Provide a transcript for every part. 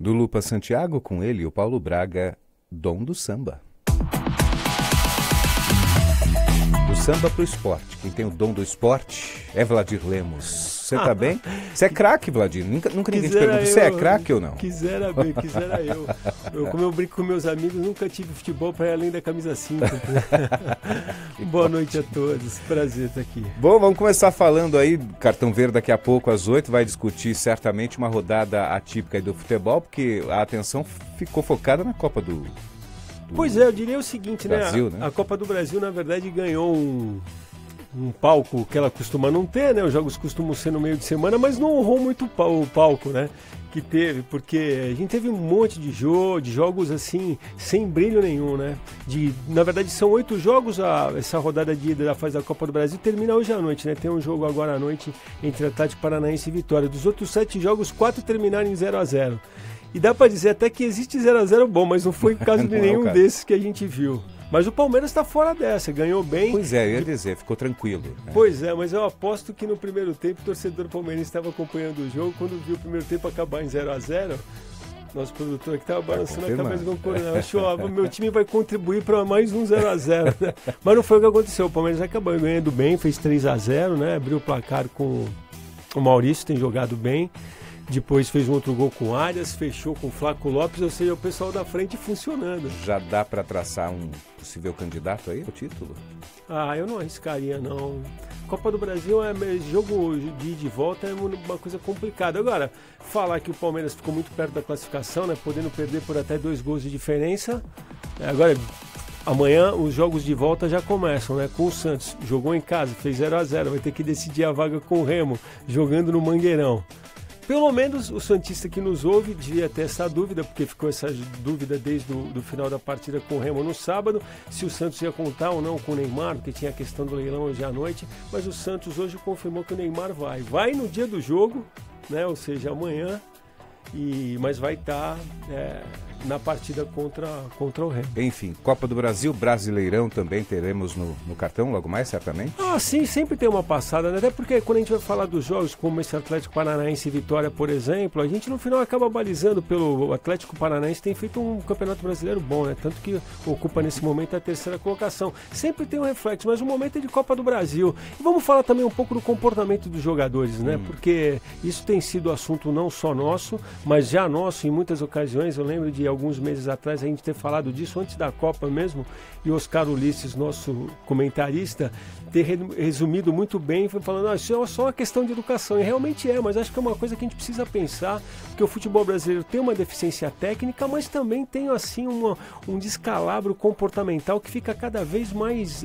Do Lupa Santiago, com ele, o Paulo Braga, Dom do Samba. Do samba pro esporte. Quem tem o dom do esporte é Vladir Lemos. Você tá bem? Você é craque, Vladir? Nunca ninguém te pergunta, você é craque ou não? Quisera eu. Como eu brinco com meus amigos, nunca tive futebol para ir além da camisa 5. Boa noite a todos, prazer estar aqui. Bom, vamos começar falando aí, Cartão Verde daqui a pouco às 8, vai discutir certamente uma rodada atípica aí do futebol, porque a atenção ficou focada na Copa do Pois é, eu diria o seguinte, Brasil, né? A Copa do Brasil, na verdade, ganhou um palco que ela costuma não ter, né? Os jogos costumam ser no meio de semana, mas não honrou muito o palco, né? Que teve, porque a gente teve um monte de jogos assim, sem brilho nenhum, né? Na verdade, são 8 jogos, essa rodada de ida da fase da Copa do Brasil termina hoje à noite, né? Tem um jogo agora à noite entre Atlético Paranaense e Vitória. Dos outros 7 jogos, 4 terminaram em 0-0. E dá pra dizer até que existe 0-0 bom, mas não foi o caso de nenhum desses que a gente viu. Mas o Palmeiras está fora dessa, ganhou bem. Pois é, eu ia dizer, ficou tranquilo. Né? Pois é, mas eu aposto que no primeiro tempo o torcedor palmeirense estava acompanhando o jogo, quando viu o primeiro tempo acabar em 0-0, nosso produtor aqui estava balançando a cabeça concordando. Achou, meu time vai contribuir para mais um 0-0. Né? Mas não foi o que aconteceu, o Palmeiras acabou ganhando bem, fez 3-0, né? Abriu o placar com o Maurício, tem jogado bem. Depois fez um outro gol com Arias, fechou com Flaco Lopes, ou seja, o pessoal da frente funcionando. Já dá para traçar um possível candidato aí ao título? Eu não arriscaria, não. Copa do Brasil jogo de ida e volta é uma coisa complicada. Agora, falar que o Palmeiras ficou muito perto da classificação, né, podendo perder por até 2 gols de diferença. Agora, amanhã os jogos de volta já começam, né? Com o Santos, jogou em casa, fez 0-0, vai ter que decidir a vaga com o Remo, jogando no Mangueirão. Pelo menos o santista que nos ouve devia ter essa dúvida, porque ficou essa dúvida desde o final da partida com o Remo no sábado, se o Santos ia contar ou não com o Neymar, porque tinha a questão do leilão hoje à noite, mas o Santos hoje confirmou que o Neymar vai no dia do jogo, né? Ou seja, amanhã, mas vai estar na partida contra o Remo. Enfim, Copa do Brasil, Brasileirão também teremos no cartão logo mais, certamente? Sim, sempre tem uma passada, né? Até porque quando a gente vai falar dos jogos, como esse Atlético Paranaense e Vitória, por exemplo, a gente no final acaba balizando pelo Atlético Paranaense, tem feito um campeonato brasileiro bom, né? Tanto que ocupa nesse momento a 3ª colocação. Sempre tem um reflexo, mas o momento é de Copa do Brasil. E vamos falar também um pouco do comportamento dos jogadores, né? Porque isso tem sido assunto não só nosso, mas já nosso em muitas ocasiões. Eu lembro de alguns meses atrás a gente ter falado disso antes da Copa mesmo, e Oscar Ulisses, nosso comentarista, ter resumido muito bem, foi falando, isso é só uma questão de educação, e realmente mas acho que é uma coisa que a gente precisa pensar, porque o futebol brasileiro tem uma deficiência técnica, mas também tem assim um descalabro comportamental que fica cada vez mais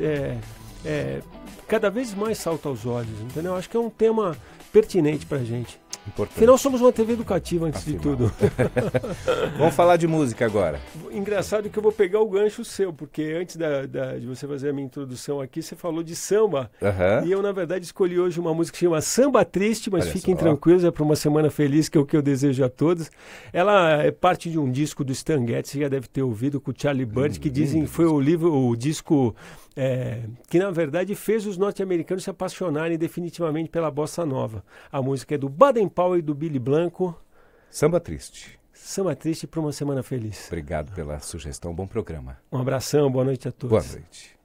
salta aos olhos, entendeu? Acho que é um tema pertinente pra gente. Importante. Afinal, somos uma TV educativa antes de tudo. Vamos falar de música agora. Engraçado que eu vou pegar o gancho seu, porque antes de você fazer a minha introdução aqui, você falou de samba. E eu, na verdade, escolhi hoje uma música que chama Samba Triste, mas fiquem tranquilos, é para uma semana feliz, que é o que eu desejo a todos. Ela é parte de um disco do Stan Getz, você já deve ter ouvido, com o Charlie Bird, que dizem que foi o disco que, na verdade, fez os norte-americanos se apaixonarem definitivamente pela bossa nova. A música é do Baden Powell e do Billy Blanco. Samba Triste. Samba Triste para uma semana feliz. Obrigado pela sugestão, bom programa. Um abração, boa noite a todos. Boa noite.